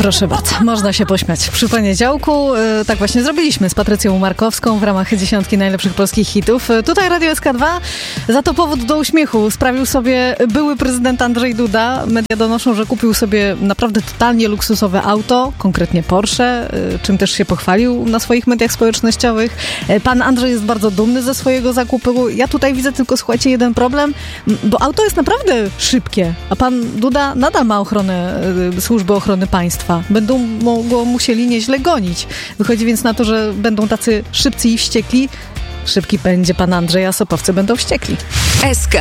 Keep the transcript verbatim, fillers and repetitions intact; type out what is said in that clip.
Proszę bardzo, można się pośmiać. Przy poniedziałku e, tak właśnie zrobiliśmy z Patrycją Markowską w ramach dziesiątki najlepszych polskich hitów. E, tutaj Radio S K dwa za to powód do uśmiechu sprawił sobie były prezydent Andrzej Duda. Media donoszą, że kupił sobie naprawdę totalnie luksusowe auto, konkretnie Porsche, e, czym też się pochwalił na swoich mediach społecznościowych. E, pan Andrzej jest bardzo dumny ze swojego zakupu. Ja tutaj widzę tylko, słuchajcie, jeden problem, bo auto jest naprawdę szybkie, a pan Duda nadal ma ochronę, e, służby ochrony państwa. Będą mogło musieli nieźle gonić. Wychodzi więc na to, że będą tacy szybcy i wściekli. Szybki będzie pan Andrzej, a sopowcy będą wściekli. S K